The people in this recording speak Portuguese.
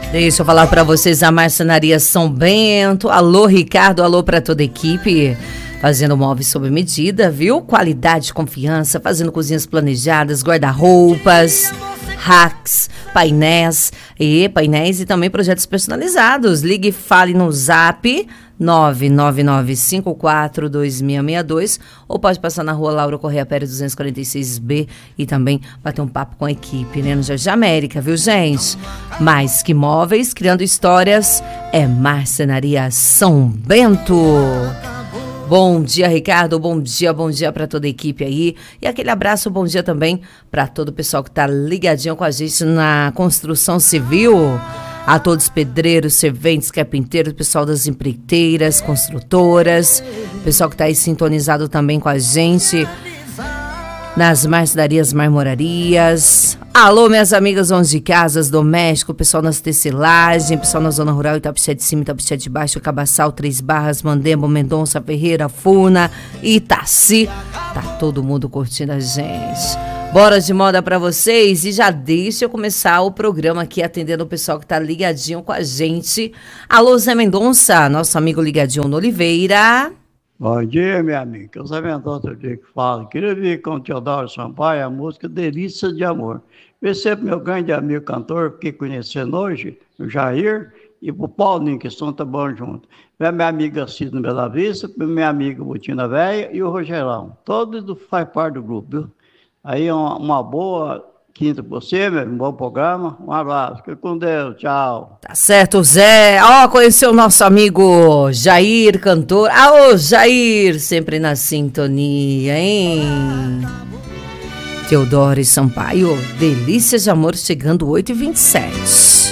Deixa eu falar para vocês a Marcenaria São Bento. Alô, Ricardo, alô para toda a equipe. Fazendo móveis sob medida, viu? Qualidade, confiança, fazendo cozinhas planejadas, guarda-roupas, racks, painéis e também projetos personalizados. Ligue e fale no Zap 999542662 ou pode passar na rua Laura Correia Pérez 246B e também bater um papo com a equipe, né? No Jardim América, viu, gente? Mais que móveis, criando histórias, é Marcenaria São Bento. Bom dia, Ricardo, bom dia para toda a equipe aí. E aquele abraço, bom dia também para todo o pessoal que tá ligadinho com a gente na construção civil. A todos pedreiros, serventes, carpinteiros, pessoal das empreiteiras, construtoras, pessoal que tá aí sintonizado também com a gente nas marcenarias, marmorarias. Alô, minhas amigas donas de casas, doméstico, pessoal nas tecelagens, pessoal na zona rural, Itapixé de cima, Itapixé de baixo, Cabaçal, Três Barras, Mandembo, Mendonça, Ferreira, Funa, Itaci. Tá todo mundo curtindo a gente. Bora de moda pra vocês e já deixa eu começar o programa aqui atendendo o pessoal que tá ligadinho com a gente. Alô, Zé Mendonça, nosso amigo ligadinho no Oliveira. Bom dia, minha amiga. Eu sou Mendonça que fala. Queria vir com o Teodoro Sampaio a música Delícia de Amor. Recebo meu grande amigo cantor, fiquei conhecendo hoje, o Jair, e pro Paulinho, que estão tá bom junto. Minha amiga Cida Bela Vista, minha amiga Botina Véia e o Rogerão. Todos faz parte do grupo, viu? Aí uma boa quinta pra você, um bom programa. Um abraço. Fique com Deus. Tchau. Tá certo, Zé. Ó, conheceu o nosso amigo Jair, cantor. Ô, Jair, sempre na sintonia, hein? Teodoro Sampaio, Delícias de Amor, chegando 8h27.